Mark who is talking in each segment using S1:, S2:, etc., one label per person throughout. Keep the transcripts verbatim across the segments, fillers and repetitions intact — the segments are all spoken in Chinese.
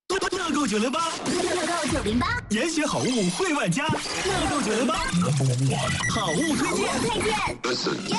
S1: 乐购九零八，
S2: 乐购九零八，
S1: 研学好物惠万家。乐购九零八，好物推荐。
S2: 推荐。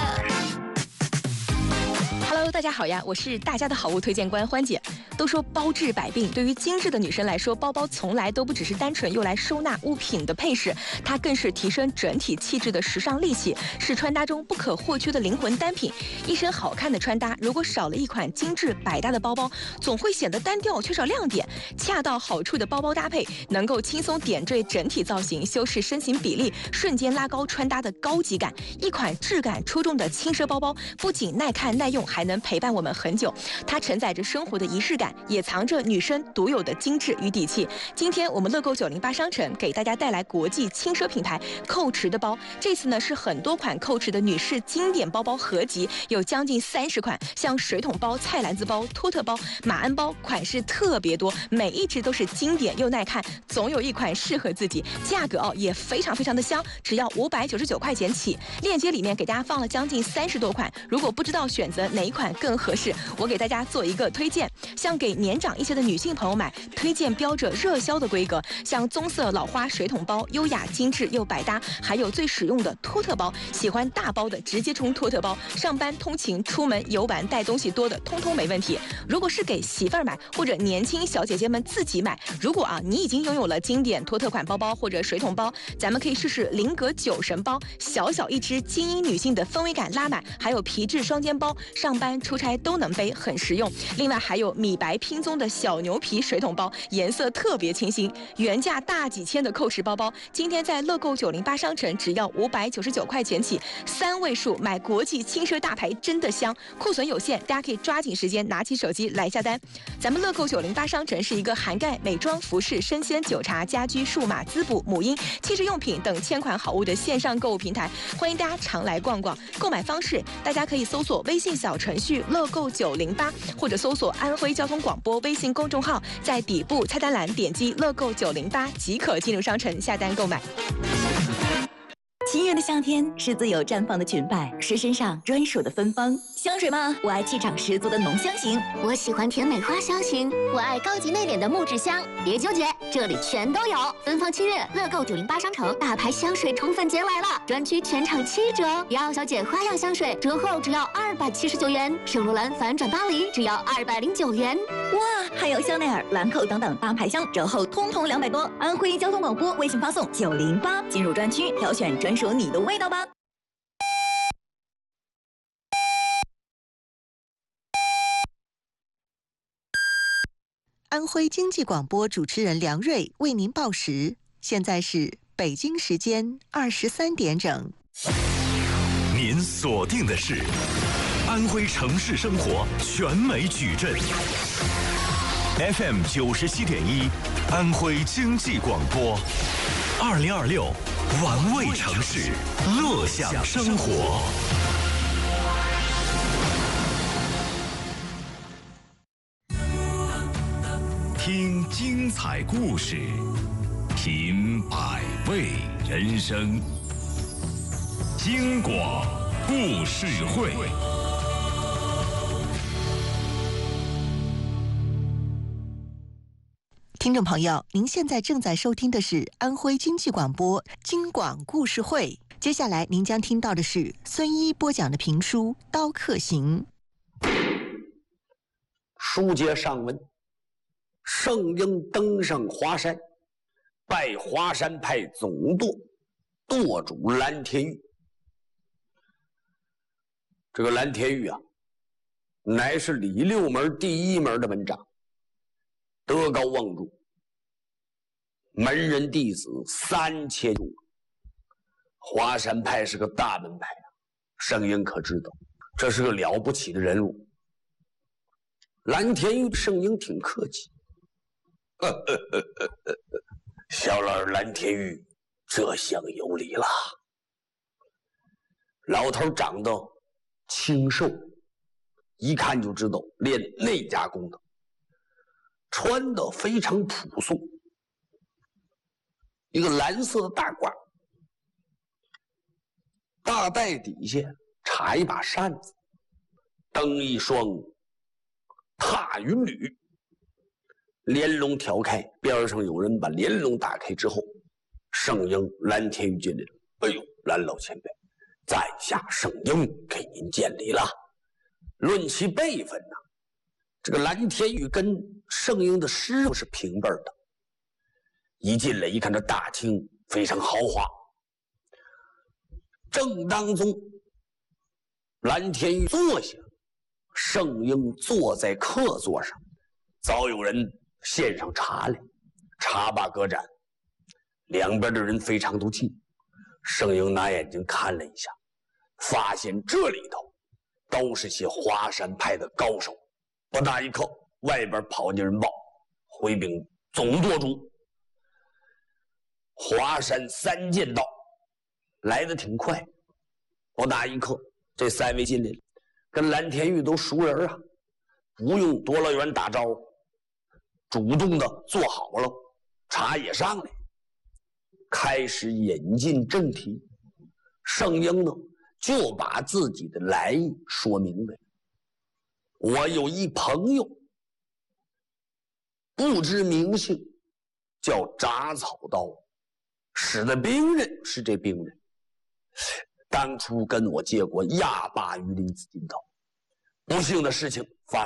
S3: Hello， 大家好呀，我是大家的好物推荐官欢姐。都说包治百病，对于精致的女生来说，包包从来都不只是单纯用来收纳物品的配饰，它更是提升整体气质的时尚利器，是穿搭中不可或缺的灵魂单品。一身好看的穿搭，如果少了一款精致百搭的包包，总会显得单调，缺少亮点。恰到好处的包包搭配，能够轻松点缀整体造型，修饰身形比例，瞬间拉高穿搭的高级感。一款质感出众的轻奢包包，不仅耐看耐用，还能陪伴我们很久。它承载着生活的仪式感，也藏着女生独有的精致与底气。今天我们乐购九零八商城给大家带来国际轻奢品牌蔻驰的包，这次呢是很多款蔻驰的女士经典包包合集，有将近三十款，像水桶包、菜篮子包、托特包、马鞍包，款式特别多，每一只都是经典又耐看，总有一款适合自己。价格哦也非常非常的香，只要五百九十九块钱起。链接里面给大家放了将近三十多款，如果不知道选择哪一款更合适，我给大家做一个推荐。像给年长一些的女性朋友买，推荐标着热销的规格，像棕色老花水桶包，优雅精致又百搭，还有最实用的托特包，喜欢大包的直接冲托特包，上班通勤出门游玩带东西多的通通没问题。如果是给媳妇儿买或者年轻小姐姐们自己买，如果啊你已经拥有了经典托特款包包或者水桶包，咱们可以试试菱格酒神包，小小一只，精英女性的氛围感拉满，还有皮质双肩包，上班出差都能背，很实用。另外还有米白拼棕的小牛皮水桶包，颜色特别清新，原价大几千的蔻驰包包，今天在乐购九零八商城只要五百九十九块钱起，三位数买国际轻奢大牌真的香，库存有限，大家可以抓紧时间拿起手机来下单。咱们乐购九零八商城是一个涵盖美妆、服饰、生鲜、酒茶、家居、数码、滋补、母婴、气质用品等千款好物的线上购物平台，欢迎大家常来逛逛。购买方式，大家可以搜索微信小程序乐购九零八，或者搜索安徽交通广播微信公众号，在底部菜单栏点击乐购九零八即可进入商城下单购买。
S4: 七月的夏天是自由绽放的裙摆，是身上专属的芬芳。香水吗？我爱气场十足的浓香型，
S2: 我喜欢甜美花香型，我爱高级内敛的木质香。别纠结，这里全都有。芬芳七月，乐购九零八商城大牌香水宠粉节来了，专区全场七折。迪奥小姐花样香水折后只要二百七十九元，圣罗兰反转巴黎只要二百零九元。
S4: 哇，还有香奈儿、兰蔻等等大牌香折后通通两百多。安徽交通广播微信发送九零八，进入专区挑选专属你的味道吧。
S5: 安徽经济广播主持人梁瑞为您报时，现在是北京时间二十三点整。
S1: 您锁定的是安徽城市生活全美矩阵 F M 九十七点一，安徽经济广播，二零二六玩味城市，乐享生活。听精彩故事，品百味人生。京广故事会。
S5: 听众朋友，您现在正在收听的是安徽经济广播京广故事会。接下来您将听到的是孙一播讲的评书《刀客行》。
S6: 书接上文，圣婴登上华山，拜华山派总舵舵主蓝田玉。这个蓝田玉啊，乃是李六门第一门的门长，德高望重，门人弟子三千多。华山派是个大门派啊，圣婴可知道，这是个了不起的人物。蓝田玉圣婴挺客气，呵呵呵呵呵小老蓝田玉这厢有礼了。老头长得清瘦，一看就知道练内家功的，穿得非常朴素，一个蓝色的大褂，大带底下插一把扇子，蹬一双踏云履， 帘笼挑开，边上有人把帘笼打开之后，圣婴蓝天玉进来了。哎呦，蓝老前辈，在下圣婴给您见礼了。论其辈分呢、啊，这个蓝天玉跟圣婴的师傅是平辈的。一进来一看，这大厅非常豪华。正当中，蓝天玉坐下，圣婴坐在客座上，早有人献上茶来，茶罢歌盏，两边的人非常都静。圣婴拿眼睛看了一下，发现这里头都是些华山派的高手。不大一刻，外边跑进人报，回禀总舵主，华山三剑道来得挺快。不大一刻，这三位进来了，跟蓝天玉都熟人啊，不用多老远打招呼，主动的坐好了，茶也上来，开始引进正题。圣婴呢，就把自己的来意说明白。我有一朋友，不知名姓，叫铡草刀，使的兵刃是这兵刃，当初跟我借过亚霸鱼鳞紫金刀，不幸的事情发